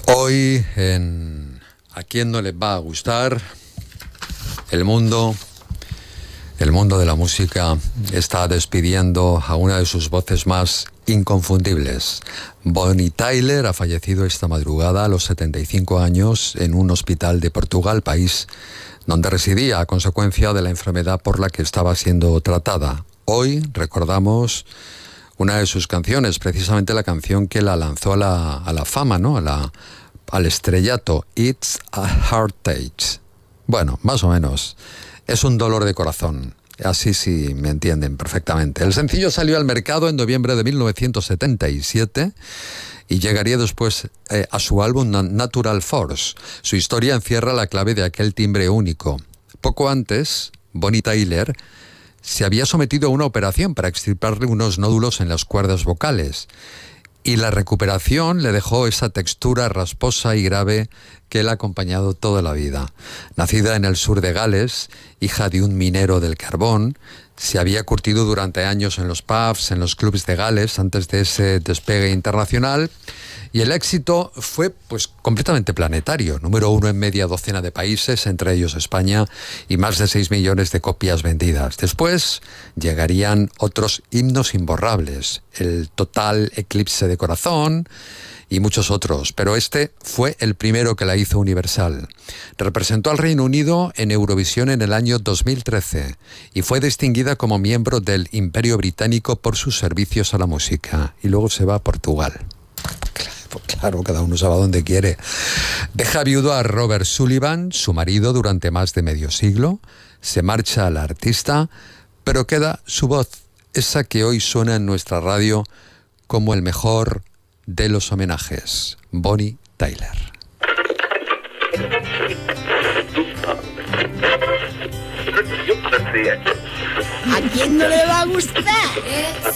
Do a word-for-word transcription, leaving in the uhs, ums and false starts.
Hoy en ¿A quién no les va a gustar? El mundo, el mundo de la música está despidiendo a una de sus voces más inconfundibles. Bonnie Tyler ha fallecido esta madrugada a los setenta y cinco años en un hospital de Portugal, país donde residía a consecuencia de la enfermedad por la que estaba siendo tratada. Hoy recordamos una de sus canciones, precisamente la canción que la lanzó a la, a la fama, ¿no? A la, al estrellato, It's a Heartache. Bueno, más o menos. Es un dolor de corazón. Así sí me entienden perfectamente. El sencillo salió al mercado en noviembre de mil novecientos setenta y siete y llegaría después eh, a su álbum Natural Force. Su historia encierra la clave de aquel timbre único. Poco antes, Bonnie Tyler se había sometido a una operación para extirparle unos nódulos en las cuerdas vocales. Y la recuperación le dejó esa textura rasposa y grave que le ha acompañado toda la vida. Nacida en el sur de Gales, hija de un minero del carbón, se había curtido durante años en los pubs, en los clubs de Gales, antes de ese despegue internacional. Y el éxito fue pues completamente planetario. Número uno en media docena de países, entre ellos España, y más de seis millones de copias vendidas. Después llegarían otros himnos imborrables, el Total Eclipse de Corazón y muchos otros, pero este fue el primero que la hizo universal. Representó al Reino Unido en Eurovisión en el año dos mil trece y fue distinguida como miembro del Imperio Británico por sus servicios a la música. Y luego se va a Portugal. Claro, cada uno sabe a dónde quiere. Deja viudo a Robert Sullivan, su marido, durante más de medio siglo. Se marcha la artista, pero queda su voz, esa que hoy suena en nuestra radio como el mejor de los homenajes. Bonnie Tyler. ¿A quién no le va a gustar?